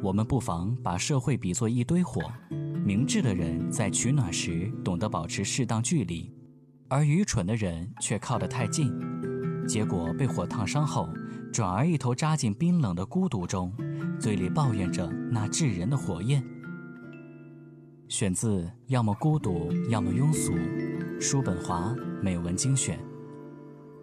我们不妨把社会比作一堆火，明智的人在取暖时懂得保持适当距离，而愚蠢的人却靠得太近，结果被火烫伤后，转而一头扎进冰冷的孤独中，嘴里抱怨着那炙人的火焰。选自要么孤独，要么庸俗，叔本华美文精选。